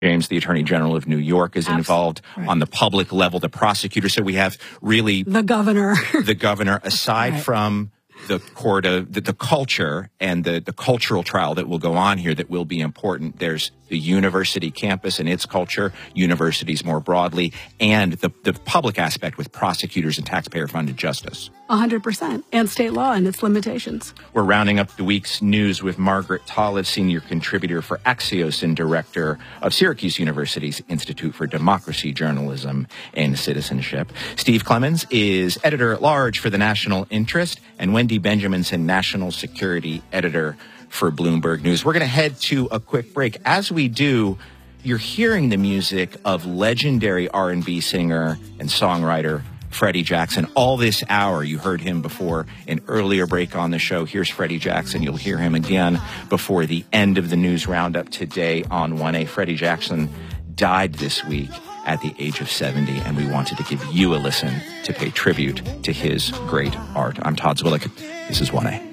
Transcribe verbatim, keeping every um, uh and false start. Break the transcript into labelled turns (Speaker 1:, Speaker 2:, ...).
Speaker 1: James, the Attorney General of New York, is involved
Speaker 2: right.
Speaker 1: on the public level, the prosecutor. So we have really
Speaker 2: the governor.
Speaker 1: the governor, aside
Speaker 2: right.
Speaker 1: from the court of the, the culture and the, the cultural trial that will go on here that will be important. There's the university campus and its culture, universities more broadly, and the, the public aspect with prosecutors and taxpayer-funded justice.
Speaker 2: A hundred percent. And state law and its limitations.
Speaker 1: We're rounding up the week's news with Margaret Talev, senior contributor for Axios and director of Syracuse University's Institute for Democracy, Journalism, and Citizenship. Steve Clemons is editor-at-large for the National Interest, and Wendy Benjaminson, national security editor for Bloomberg News. We're going to head to a quick break. As we do, you're hearing the music of legendary R and B singer and songwriter Freddie Jackson. All this hour, you heard him before an earlier break on the show. Here's Freddie Jackson. You'll hear him again before the end of the news roundup today on one A. Freddie Jackson died this week at the age of seventy, and we wanted to give you a listen to pay tribute to his great art. I'm Todd Zwillich. This is one A.